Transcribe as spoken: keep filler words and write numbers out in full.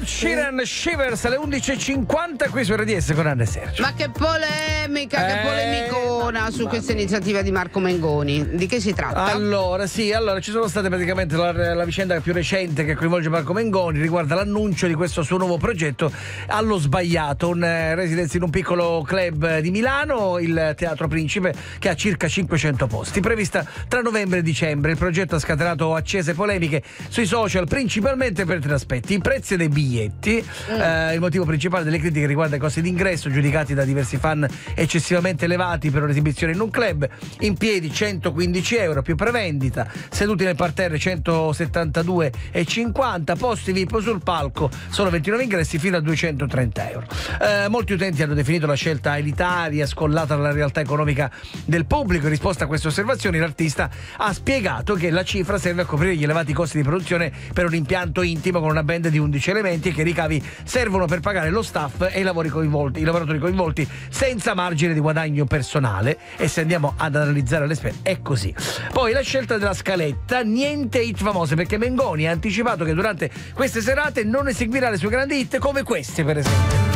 Sheeran, Shivers alle undici e cinquanta qui su R D S con Anna e Sergio. Ma che polemica, che Eh, polemicona ma- su ma- questa iniziativa di Marco Mengoni. Di che si tratta? Allora, sì, allora ci sono state praticamente la, la vicenda più recente che coinvolge Marco Mengoni, riguarda l'annuncio di questo suo nuovo progetto Allo Sbagliato, un eh, residence in un piccolo club di Milano, il Teatro Principe, che ha circa cinquecento posti, prevista tra novembre e dicembre. Il progetto ha scatenato accese polemiche sui social, principalmente per tre aspetti: i prezzi dei biglietti, mm. eh, il motivo principale delle critiche riguarda i costi d'ingresso, giudicati da diversi fan eccessivamente elevati per un'esibizione in un club. In piedi centoquindici euro più prevendita, seduti nel parterre centosettantadue e cinquanta, posti V I P sul palco solo ventinove ingressi fino a duecentotrenta euro. Eh, molti utenti hanno definito la scelta elitaria, scollata dalla realtà economica del pubblico. In risposta a queste osservazioni l'artista ha spiegato che la cifra serve a coprire gli elevati costi di produzione per un impianto intimo con una band di undici elementi e che i ricavi servono per pagare lo staff e i, lavori coinvolti, i lavoratori coinvolti senza margine di guadagno personale. E se andiamo ad analizzare le spese è così. Poi la scelta della scaletta: niente hit famose, perché Mengoni ha anticipato che durante queste serate non eseguirà le sue grandi hit come queste, per esempio.